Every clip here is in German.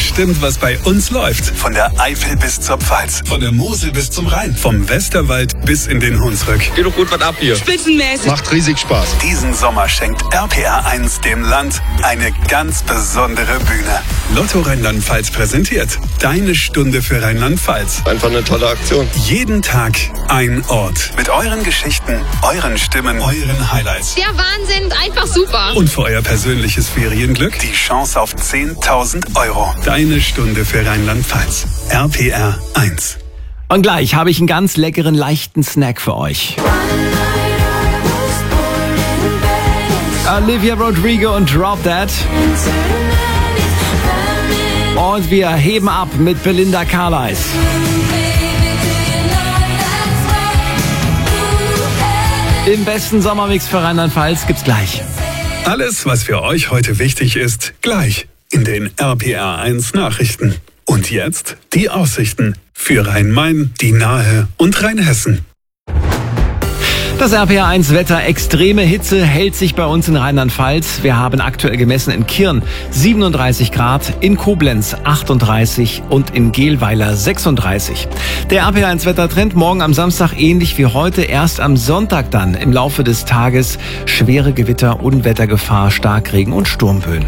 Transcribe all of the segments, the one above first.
bestimmt, was bei uns läuft. Von der Eifel bis zur Pfalz, von der Mosel bis zum Rhein, vom Westerwald bis in den Hunsrück. Geht doch gut was ab hier. Spitzenmäßig. Macht riesig Spaß. Diesen Sommer schenkt RPR1 dem Land eine ganz besondere Bühne. Lotto Rheinland-Pfalz präsentiert Deine Stunde für Rheinland-Pfalz. Einfach eine tolle Aktion. Jeden Tag ein Ort. Mit euren Geschichten, euren Stimmen, euren Highlights. Der Wahnsinn, einfach super. Und für euer persönliches Ferienglück die Chance auf 10.000 €. Deine Stunde für Rheinland-Pfalz. RPR1. Und gleich habe ich einen ganz leckeren, leichten Snack für euch. Olivia Rodrigo und Drop That. Und wir heben ab mit Belinda Carlisle. Im besten Sommermix für Rheinland-Pfalz gibt's gleich. Alles, was für euch heute wichtig ist, gleich in den RPR1 Nachrichten. Und jetzt die Aussichten für Rhein-Main, die Nahe und Rheinhessen. Das RPR1 Wetter, extreme Hitze hält sich bei uns in Rheinland-Pfalz. Wir haben aktuell gemessen in Kirn 37 Grad, in Koblenz 38 und in Gehlweiler 36. Der RPR1 Wettertrend morgen am Samstag ähnlich wie heute, erst am Sonntag dann im Laufe des Tages schwere Gewitter, Unwettergefahr, Starkregen und Sturmböen.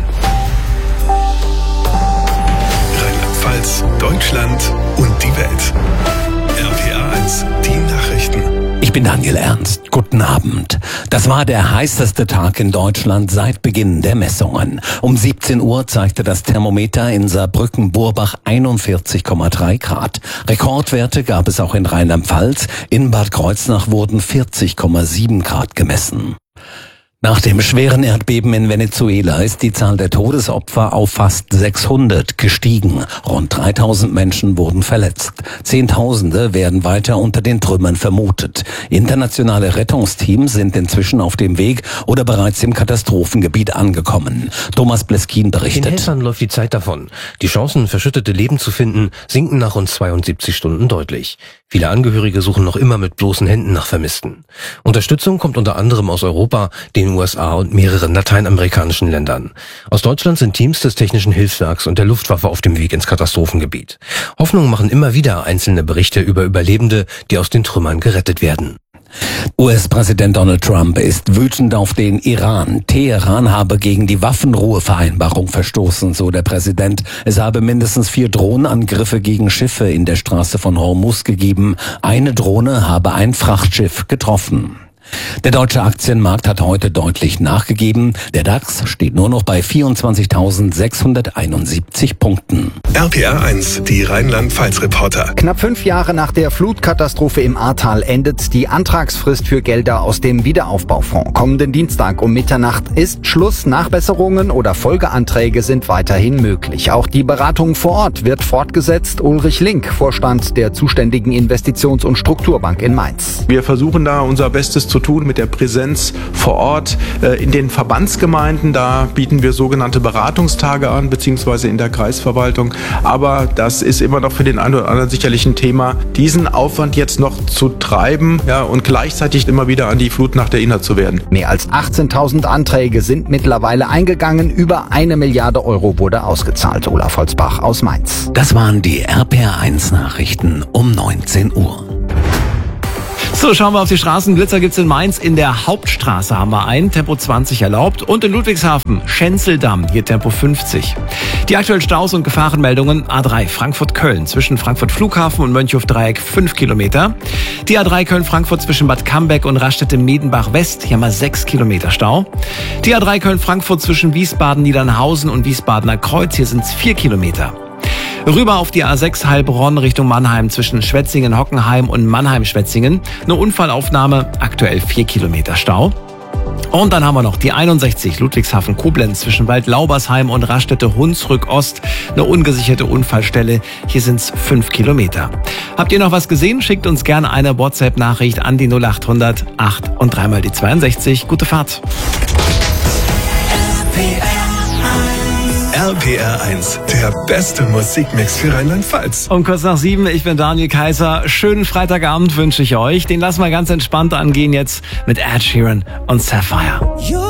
Rheinland-Pfalz, Deutschland und die Welt. RPR1, die Nachrichten. Ich bin Daniel Ernst. Guten Abend. Das war der heißeste Tag in Deutschland seit Beginn der Messungen. Um 17 Uhr zeigte das Thermometer in Saarbrücken-Burbach 41,3 Grad. Rekordwerte gab es auch in Rheinland-Pfalz. In Bad Kreuznach wurden 40,7 Grad gemessen. Nach dem schweren Erdbeben in Venezuela ist die Zahl der Todesopfer auf fast 600 gestiegen. Rund 3000 Menschen wurden verletzt. Zehntausende werden weiter unter den Trümmern vermutet. Internationale Rettungsteams sind inzwischen auf dem Weg oder bereits im Katastrophengebiet angekommen. Thomas Bleskin berichtet. Den Helfern läuft die Zeit davon. Die Chancen, verschüttete Leben zu finden, sinken nach rund 72 Stunden deutlich. Viele Angehörige suchen noch immer mit bloßen Händen nach Vermissten. Unterstützung kommt unter anderem aus Europa, den USA und mehreren lateinamerikanischen Ländern. Aus Deutschland sind Teams des Technischen Hilfswerks und der Luftwaffe auf dem Weg ins Katastrophengebiet. Hoffnung machen immer wieder einzelne Berichte über Überlebende, die aus den Trümmern gerettet werden. US-Präsident Donald Trump ist wütend auf den Iran. Teheran habe gegen die Waffenruhevereinbarung verstoßen, so der Präsident. Es habe mindestens 4 Drohnenangriffe gegen Schiffe in der Straße von Hormuz gegeben. Eine Drohne habe ein Frachtschiff getroffen. Der deutsche Aktienmarkt hat heute deutlich nachgegeben. Der DAX steht nur noch bei 24.671 Punkten. RPR1, die Rheinland-Pfalz-Reporter. Knapp 5 Jahre nach der Flutkatastrophe im Ahrtal endet die Antragsfrist für Gelder aus dem Wiederaufbaufonds. Kommenden Dienstag um Mitternacht ist Schluss. Nachbesserungen oder Folgeanträge sind weiterhin möglich. Auch die Beratung vor Ort wird fortgesetzt. Ulrich Link, Vorstand der zuständigen Investitions- und Strukturbank in Mainz. Wir versuchen da unser Bestes zu tun mit der Präsenz vor Ort in den Verbandsgemeinden. Da bieten wir sogenannte Beratungstage an, beziehungsweise in der Kreisverwaltung. Aber das ist immer noch für den einen oder anderen sicherlich ein Thema, diesen Aufwand jetzt noch zu treiben, und gleichzeitig immer wieder an die Flutnacht erinnert zu werden. Mehr als 18.000 Anträge sind mittlerweile eingegangen. Über 1 Milliarde Euro wurde ausgezahlt. Olaf Holzbach aus Mainz. Das waren die RPR1 Nachrichten um 19 Uhr. So, schauen wir auf die Straßen. Blitzer gibt's in Mainz. In der Hauptstraße haben wir einen, Tempo 20 erlaubt. Und in Ludwigshafen, Schenzeldamm, hier Tempo 50. Die aktuellen Staus und Gefahrenmeldungen: A3 Frankfurt-Köln zwischen Frankfurt Flughafen und Mönchhof-Dreieck 5 Kilometer. Die A3 Köln-Frankfurt zwischen Bad Cambeck und Raststätte-Medenbach-West, hier haben wir 6 Kilometer Stau. Die A3 Köln-Frankfurt zwischen Wiesbaden-Niedernhausen und Wiesbadener Kreuz, hier sind's 4 Kilometer. Rüber auf die A6 Heilbronn Richtung Mannheim zwischen Schwetzingen-Hockenheim und Mannheim-Schwetzingen. Eine Unfallaufnahme, aktuell 4 Kilometer Stau. Und dann haben wir noch die 61 Ludwigshafen-Koblenz zwischen Waldlaubersheim und Raststätte-Hunsrück-Ost. Eine ungesicherte Unfallstelle. Hier sind's 5 Kilometer. Habt ihr noch was gesehen? Schickt uns gerne eine WhatsApp-Nachricht an die 0800 8 und 3 mal die 62. Gute Fahrt. RPR1, der beste Musikmix für Rheinland-Pfalz. Um kurz nach 7, ich bin Daniel Kaiser. Schönen Freitagabend wünsche ich euch. Den lassen wir ganz entspannt angehen jetzt mit Ed Sheeran und Sapphire.